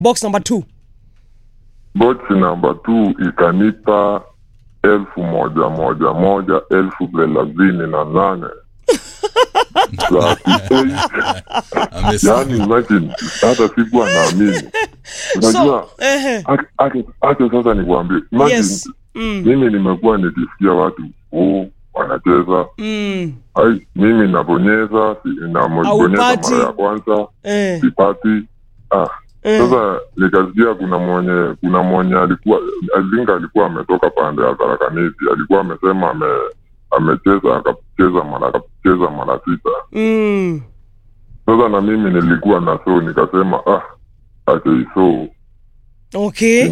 Box number 2. Box number 2 ikanipa 1,111,038. Yani imagine, hata siku anaamini. Unajua, acha sasa nikwambie. Imagine, mimi nimekuwa nikisikia watu wanacheza. Mimi nabonyeza mara ya kwanza, sipati. Sasa nikasikia kuna mwenye alikuwa ametoka pande ya Tarakaniti, alikuwa amesema akacheza mara 6. Sasa na mimi nilikuwa na nikasema acha okay,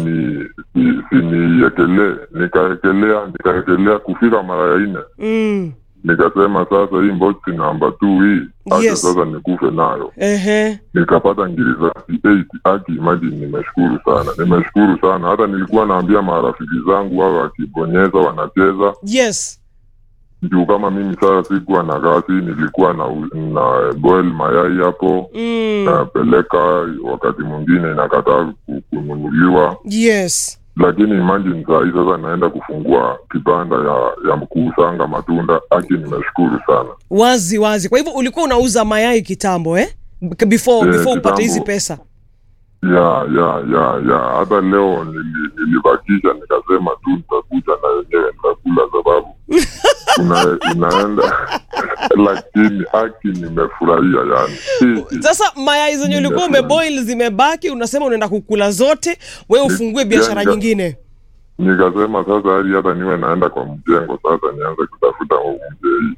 nikaekelea kufika mara ya 4. Nikasema sasa hii box number 2 hii acha sasa nikufe nayo. Nikapata ngirizaji 8. Aki imagine, nimeshukuru sana. Hata nilikuwa naambia marafiki zangu wao wakibonyeza wanacheza. Ndio kama mimi sasa sikuwa na kazi, nilikuwa na boil mayai hapo. Napeleka wakati mwingine inakataa kununuliwa. Lakini imagine sasa naenda kufungua kibanda ya kuusanga matunda. Aki nimeshukuru sana. Wazi. Kwa hivyo ulikuwa unauza mayai kitambo before upate hizi pesa? Ya. Hata leo nilibakisha, nikasema tu nitakuja na yenyewe nitakula sababu unaenda. Lakini aki nimefurahia yani. Sasa mayai zenye ulikuwa umeboil zimebaki, unasema unaenda kukula zote, wewe ufungue biashara nyingine. Nikasema sasa hata niwe naenda kwa mjengo sasa nianze kutafuta mjei.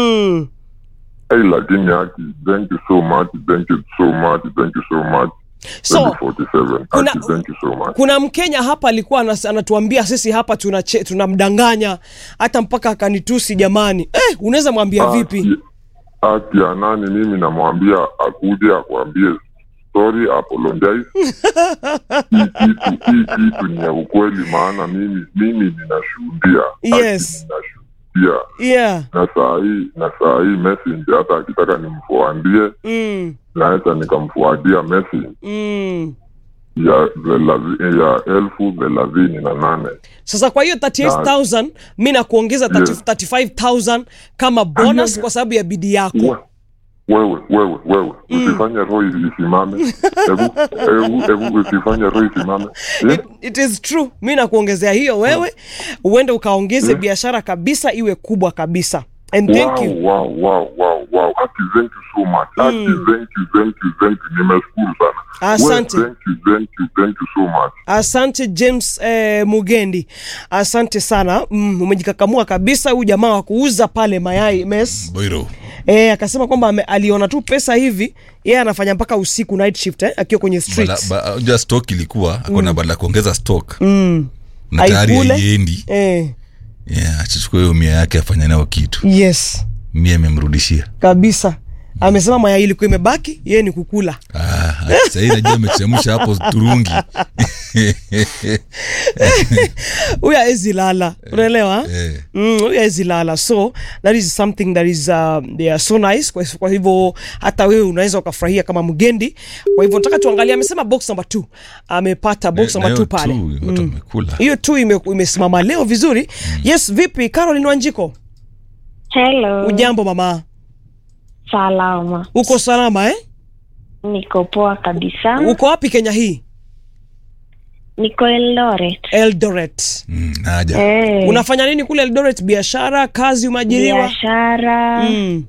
Lakini aki, thank you so much. So, so kuna Mkenya hapa alikuwa anatuambia sisi hapa tunamdanganya, hata mpaka akanitusi jamani. Unaweza mwambia vipi? Aki nani, mimi namwambia akuje akwambie sorry, apologize. Hii kitu ni ya ukweli, maana mimi ninashuhudia. Na saa hii message hata akitaka nimfuandie, naweza nikamfuadia message ya 38,000. Sasa kwa hiyo 38,000 mimi na kuongeza 35,000 kama bonus kwa sababu ya bidii yako. Wewe usifanye roho isimame. Hebu usifanye roho isimame. It is true. Mimi na kuongezea hiyo, wewe uende ukaongeze biashara kabisa iwe kubwa kabisa. And thank you. Wow. Thank you so much. Thank you. Nimeshukuru sana. Asante. Thank you so much. Asante James Mugendi. Asante sana. Umejikakamua kabisa. Huyu jamaa wa kuuza pale mayai Mess Boiro. Akasema kwamba aliona tu pesa hivi, yeye anafanya mpaka usiku, night shift akiwa kwenye streets. Just stock ilikuwa akona badala kuongeza stock. Na tayari yendi. Achukue hiyo 100 yake afanya nayo kitu. 100 amemrudishia. Kabisa. Amesema mayai ilikuwa imebaki, yeye ni kukula. Sasa hivi najua amechemsha hapo turungi. Huyu hawezi lala. Unaelewa? Huyu hawezi lala. So that is something that is they are so nice. Kwa hivyo hata wewe unaweza ukafurahia kama Mugendi. Kwa hivyo nataka tuangalie, amesema box number 2. Amepata box number 2 pale. Hiyo 2 imesimama leo vizuri. Yes, vipi Caroline Wanjiko? Hello. Ujambo mama? Salama. Uko salama Niko poa kabisa. Uko wapi Kenya hii? Niko Eldoret. Naja. Unafanya nini kule Eldoret? Biashara, kazi, umeajiriwa? Biashara.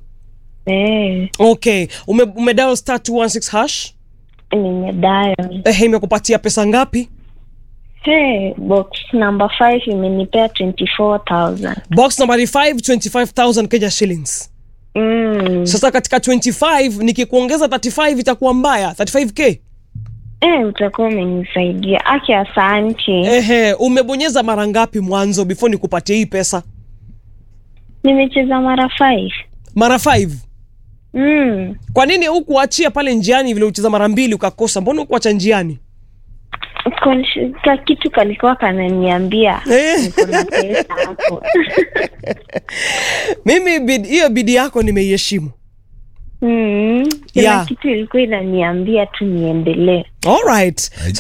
Okay. Umedial *216#? Nimedial. Imekupatia pesa ngapi? Box number 5 imenipea 24,000. Box number 5 25,000 Kenya shillings. Sasa katika 25 nikikuongeza 35 itakuwa mbaya. 35k. Utakuwa umenisaidia. Asante. Umebonyeza mara ngapi mwanzo before nikupatie hii pesa? Nimecheza mara 5. Mara 5? Kwa nini hukuachia pale njiani vile ucheza mara 2 ukakosa? Mbona hukuacha njiani? Kwa kitu kalikuwa kananiambia niko na pesa hapo. Mimi hiyo bidii yako nimeiheshimu. Kila kitu ilikuwa inaniambia tu niendelee. All right.